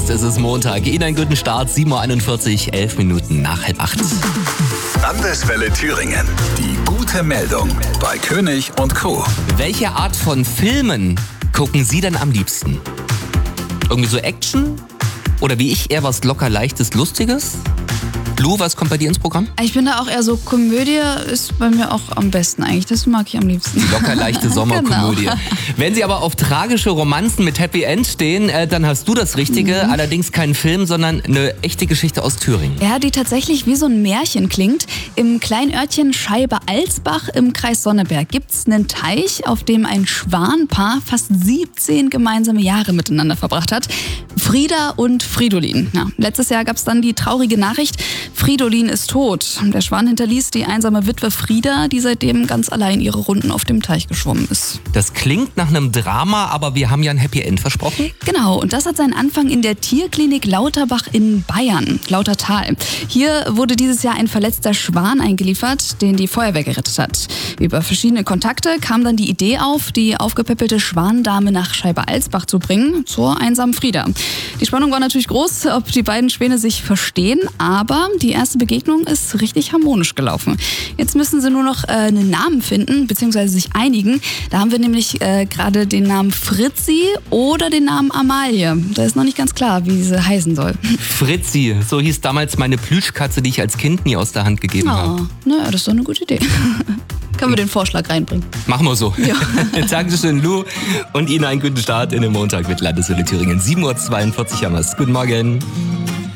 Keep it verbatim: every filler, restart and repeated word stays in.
ist. Es ist Montag. Ihnen einen guten Start. sieben Uhr einundvierzig, elf Minuten nach halb acht. Landeswelle Thüringen. Die gute Meldung bei König und Co. Welche Art von Filmen gucken Sie denn am liebsten? Irgendwie so Action? Oder wie ich eher was locker leichtes, lustiges? Lou, was kommt bei dir ins Programm? Ich bin da auch eher so, Komödie ist bei mir auch am besten eigentlich. Das mag ich am liebsten. Die locker leichte Sommerkomödie. Genau. Wenn Sie aber auf tragische Romanzen mit Happy End stehen, äh, dann hast du das Richtige. Mhm. Allerdings kein Film, sondern eine echte Geschichte aus Thüringen. Ja, die tatsächlich wie so ein Märchen klingt. Im kleinen Örtchen Scheibe-Alsbach im Kreis Sonneberg gibt es einen Teich, auf dem ein Schwanpaar fast siebzehn gemeinsame Jahre miteinander verbracht hat. Frieda und Fridolin. Ja, letztes Jahr gab es dann die traurige Nachricht, Fridolin ist tot. Der Schwan hinterließ die einsame Witwe Frieda, die seitdem ganz allein ihre Runden auf dem Teich geschwommen ist. Das klingt nach einem Drama, aber wir haben ja ein Happy End versprochen. Genau, und das hat seinen Anfang in der Tierklinik Lauterbach in Bayern, Lautertal. Hier wurde dieses Jahr ein verletzter Schwan eingeliefert, den die Feuerwehr gerettet hat. Über verschiedene Kontakte kam dann die Idee auf, die aufgepeppelte Schwandame nach Scheibe-Alsbach zu bringen, zur einsamen Frieda. Die Spannung war natürlich groß, ob die beiden Schwäne sich verstehen, aber die erste Begegnung ist richtig harmonisch gelaufen. Jetzt müssen sie nur noch äh, einen Namen finden, beziehungsweise sich einigen. Da haben wir nämlich äh, gerade den Namen Fritzi oder den Namen Amalie. Da ist noch nicht ganz klar, wie sie heißen soll. Fritzi, so hieß damals meine Plüschkatze, die ich als Kind nie aus der Hand gegeben oh, habe. Naja, das ist doch eine gute Idee. Können wir den Vorschlag reinbringen? Machen wir so. Ja. Dankeschön, Lou. Und Ihnen einen guten Start in den Montag mit Landeswelle Thüringen. sieben Uhr zweiundvierzig haben wir es. Guten Morgen.